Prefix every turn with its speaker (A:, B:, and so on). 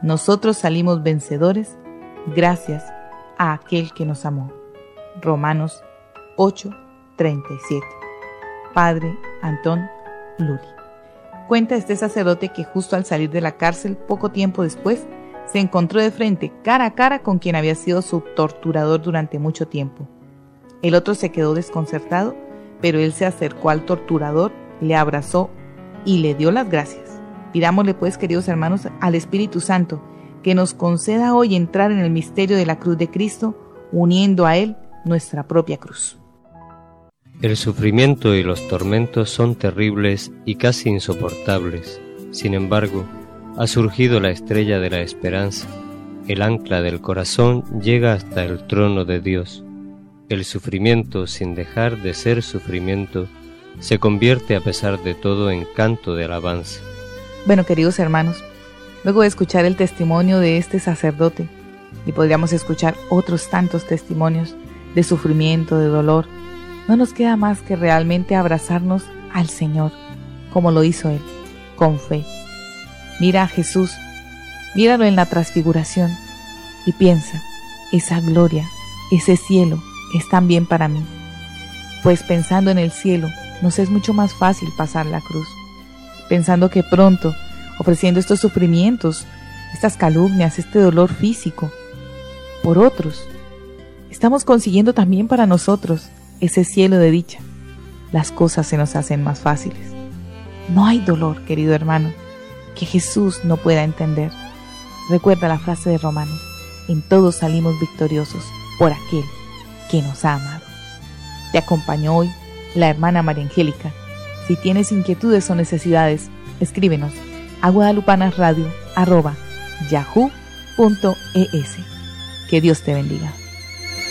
A: nosotros salimos vencedores gracias a aquel que nos amó. Romanos 8:37. Padre Antón Luli. Cuenta este sacerdote que justo al salir de la cárcel, poco tiempo después, se encontró de frente, cara a cara, con quien había sido su torturador durante mucho tiempo. El otro se quedó desconcertado, pero él se acercó al torturador, le abrazó y le dio las gracias. Pidámosle pues, queridos hermanos, al Espíritu Santo, que nos conceda hoy entrar en el misterio de la cruz de Cristo, uniendo a Él nuestra propia cruz.
B: El sufrimiento y los tormentos son terribles y casi insoportables. Sin embargo, ha surgido la estrella de la esperanza. El ancla del corazón llega hasta el trono de Dios. El sufrimiento, sin dejar de ser sufrimiento, se convierte a pesar de todo en canto de alabanza.
A: Bueno, queridos hermanos, luego de escuchar el testimonio de este sacerdote, y podríamos escuchar otros tantos testimonios de sufrimiento, de dolor, no nos queda más que realmente abrazarnos al Señor, como lo hizo Él, con fe. Mira a Jesús, míralo en la transfiguración y piensa, esa gloria, ese cielo es también para mí. Pues pensando en el cielo, nos es mucho más fácil pasar la cruz, pensando que pronto, ofreciendo estos sufrimientos, estas calumnias, este dolor físico, por otros, estamos consiguiendo también para nosotros ese cielo de dicha. Las cosas se nos hacen más fáciles. No hay dolor, querido hermano, que Jesús no pueda entender. Recuerda la frase de Romanos: en todos salimos victoriosos por aquel que nos ha amado. Te acompañó hoy la hermana María Angélica. Si tienes inquietudes o necesidades, escríbenos a guadalupanasradio@yahoo.es. Que Dios te bendiga.